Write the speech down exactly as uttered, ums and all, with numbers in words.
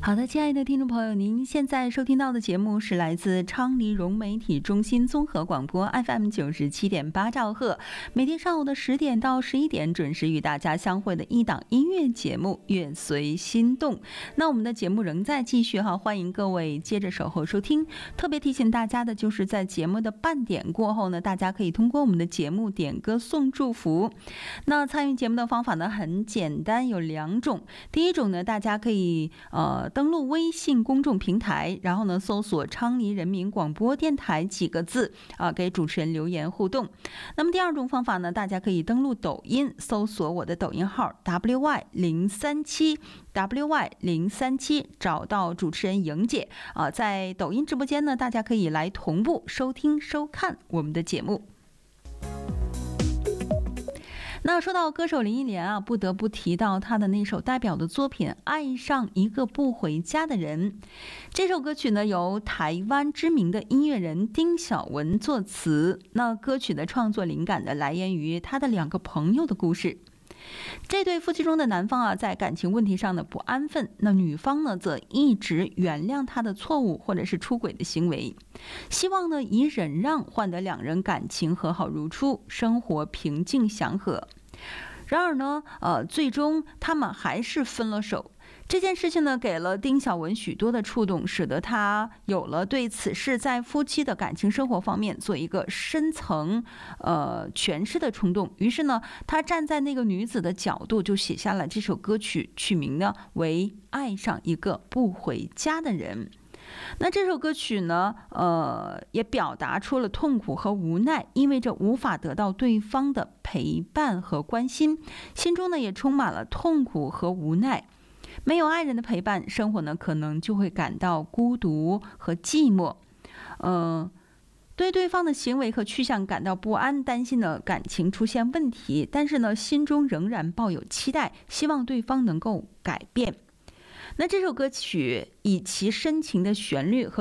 好的，亲爱的听众朋友，您现在收听到的节目是来自昌黎融媒体中心综合广播 F M 九十七点八兆赫，每天上午的十点到十一点准时与大家相会的一档音乐节目《乐随心动》。那我们的节目仍在继续哈，欢迎各位接着守候收听。特别提醒大家的就是在节目的半点过后呢，大家可以通过我们的节目点歌送祝福。那参与节目的方法呢很简单，有两种。第一种呢，大家可以呃登录微信公众平台，然后呢搜索昌黎人民广播电台几个字啊，给主持人留言互动。那么第二种方法呢，大家可以登录抖音，搜索我的抖音号 W Y 零三七 W Y 零三七，找到主持人莹姐啊，在抖音直播间呢，大家可以来同步收听收看我们的节目。那说到歌手林忆莲啊，不得不提到她的那首代表的作品《爱上一个不回家的人》。这首歌曲呢，由台湾知名的音乐人丁晓文作词。那歌曲的创作灵感的来源于他的两个朋友的故事。这对夫妻中的男方啊，在感情问题上的不安分，那女方呢，则一直原谅他的错误或者是出轨的行为，希望呢以忍让换得两人感情和好如初，生活平静祥和。然而呢，呃，最终他们还是分了手。这件事情呢，给了丁晓文许多的触动，使得他有了对此事在夫妻的感情生活方面做一个深层呃诠释的冲动。于是呢，他站在那个女子的角度，就写下了这首歌曲，取名呢为《爱上一个不回家的人》。那这首歌曲呢，呃，也表达出了痛苦和无奈，因为这无法得到对方的陪伴和关心，心中呢也充满了痛苦和无奈。没有爱人的陪伴，生活呢可能就会感到孤独和寂寞，呃，对对方的行为和去向感到不安，担心呢感情出现问题，但是呢心中仍然抱有期待，希望对方能够改变。那这首歌曲以其深情的旋律和